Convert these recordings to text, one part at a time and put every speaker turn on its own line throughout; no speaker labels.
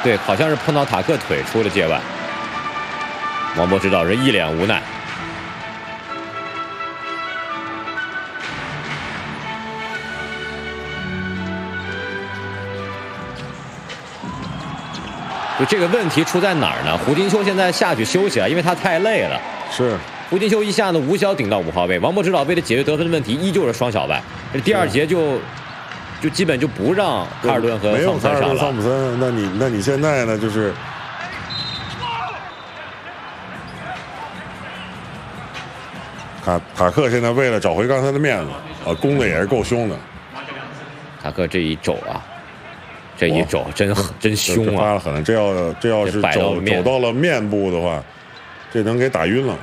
对，好像是碰到塔克腿出了界外。王博指导是一脸无奈。就这个问题出在哪儿呢？胡金秋现在下去休息了，因为他太累了。
是。
胡金秋一下子无效顶到5号位，王博指导为了解决得分的问题，依旧是双小外。这第2节就基本就不让卡尔顿和桑普森上了。
桑普森，那你现在呢？就是塔克现在为了找回刚才的面子啊，攻的也是够凶的。
塔克这一肘啊，这一肘真凶啊！
发了狠了，这要是走到了面部的话，这能给打晕了。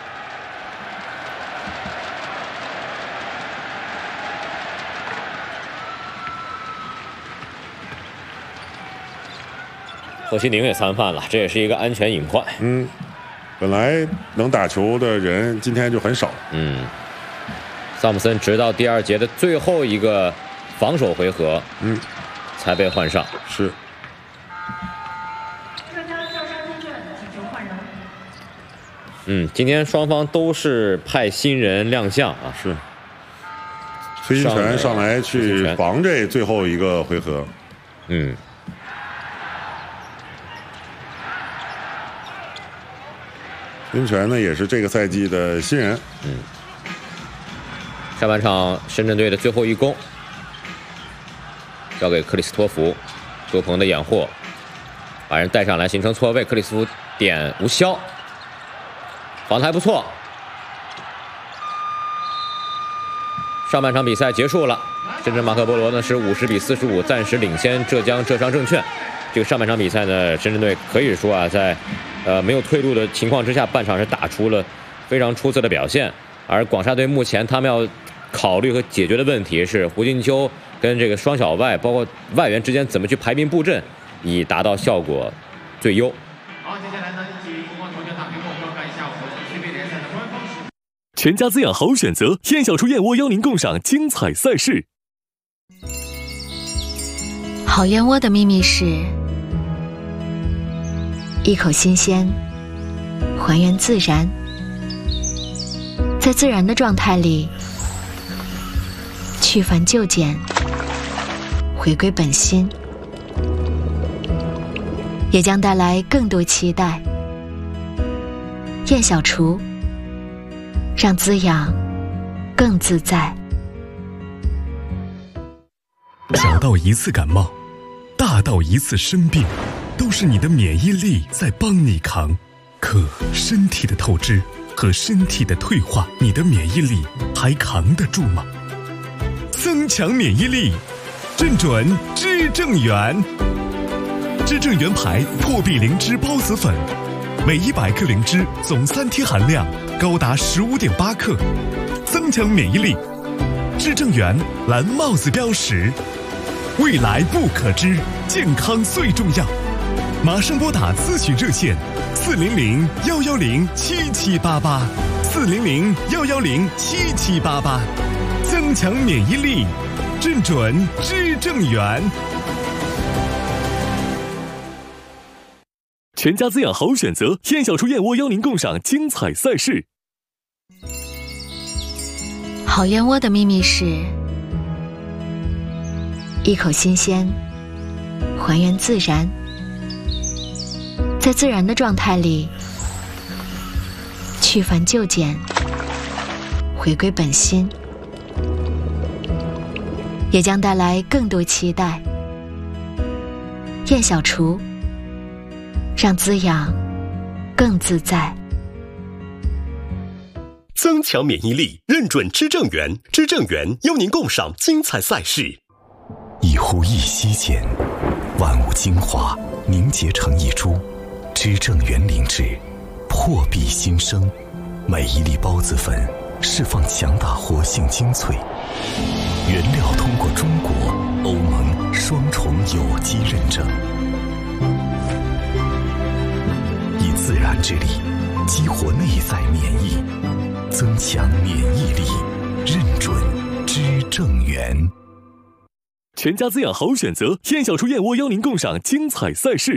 贺西宁也3犯了，这也是一个安全隐患。
本来能打球的人今天就很少。
桑普森直到第2节的最后一个防守回合，才被换上。
是。
今天双方都是派新人亮相啊。
是。崔金泉上来去防这最后一个回合。崔金泉呢也是这个赛季的新人。
上半场深圳队的最后一攻交给克里斯托弗，多鹏的掩护，把人带上来形成错位，克里斯托弗点无效，防得还不错。上半场比赛结束了，深圳马可波罗呢是50比45暂时领先浙江浙商证券。这个上半场比赛呢，深圳队可以说啊，在没有退路的情况之下，半场是打出了非常出色的表现。而广厦队目前他们要考虑和解决的问题是胡金秋跟这个双小外，包括外援之间怎么去排兵布阵，以达到效果最优。
好，接下来呢，请中国同学大屏幕观看一下我们区别联赛的官方视频。
全家滋养好选择，燕小厨燕窝邀您共赏精彩赛事。
好燕窝的秘密是一口新鲜，还原自然，在自然的状态里去繁就简，回归本心，也将带来更多期待。燕小厨，让滋养更自在。
小到一次感冒，大到一次生病，都是你的免疫力在帮你扛。可身体的透支和身体的退化，你的免疫力还扛得住吗？增强免疫力，正准知正元。知正元牌破壁灵芝孢子粉，每100克灵芝总3天含量高达15.8克，增强免疫力。知正元蓝帽子标识，未来不可知，健康最重要。马上拨打咨询热线400-110-7788，400-110-7788，增强免疫力，正准知正元。全家滋养好选择，燕小厨燕窝邀您共赏精彩赛事。
好燕窝的秘密是一口新鲜，还原自然，在自然的状态里去繁就简，回归本心，也将带来更多期待。燕小厨，让滋养更自在。
增强免疫力，认准知正元，知正元邀您共赏精彩赛事。
一呼一吸间，万物精华凝结成一株，知正元灵芝，破壁新生。每一粒孢子粉释放强大活性精粹，原料通过中国、欧盟双重有机认证，以自然之力激活内在免疫，增强免疫力，认准知正元。全家滋养好选择，燕小厨燕窝邀您共赏精彩赛事。